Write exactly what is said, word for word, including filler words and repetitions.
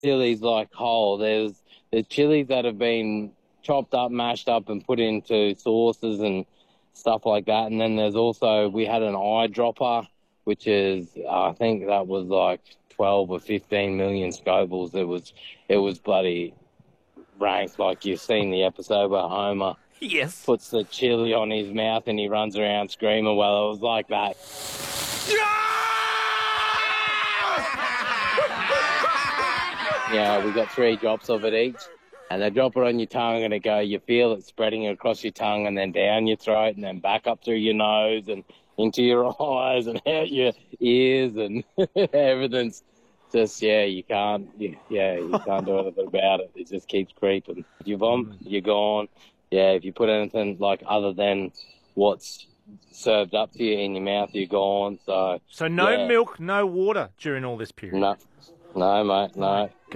chilies like whole. There's there's chilies that have been chopped up, mashed up, and put into sauces and stuff like that. And then there's also, we had an eyedropper, which is, I think that was like twelve or fifteen million Scovilles. It was it was bloody rank. Like, you've seen the episode where Homer Yes. puts the chili on his mouth and he runs around screaming. Well, it was like that. Yeah, we got three drops of it each, and they drop it on your tongue, and it go, you feel it spreading across your tongue, and then down your throat, and then back up through your nose, and into your eyes, and out your ears, and everything's just, yeah, you can't, yeah, you can't do anything about it. It just keeps creeping. If you vomit, you're gone. Yeah, if you put anything like other than what's served up to you in your mouth, you're gone. So, So no yeah. milk, no water during all this period? No, no, mate, no.